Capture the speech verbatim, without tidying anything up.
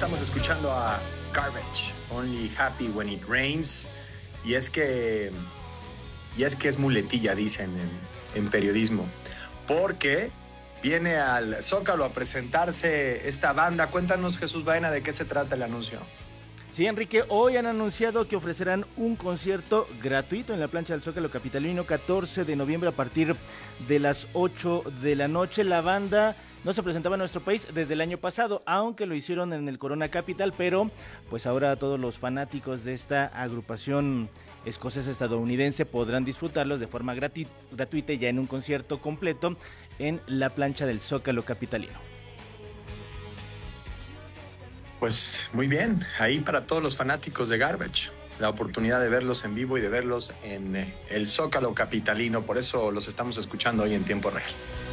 estamos escuchando a Garbage, Only Happy When It Rains. Y es que, y es que es muletilla, dicen en, en periodismo, porque viene al Zócalo a presentarse esta banda. Cuéntanos, Jesús Baena, de qué se trata el anuncio. Sí, Enrique, hoy han anunciado que ofrecerán un concierto gratuito en la plancha del Zócalo capitalino, catorce de noviembre a partir de las ocho de la noche. La banda no se presentaba en nuestro país desde el año pasado, aunque lo hicieron en el Corona Capital, pero pues ahora todos los fanáticos de esta agrupación escocesa estadounidense podrán disfrutarlos de forma gratu- gratuita ya en un concierto completo en la plancha del Zócalo capitalino. Pues muy bien, ahí para todos los fanáticos de Garbage, la oportunidad de verlos en vivo y de verlos en el Zócalo capitalino. Por eso los estamos escuchando hoy en tiempo real.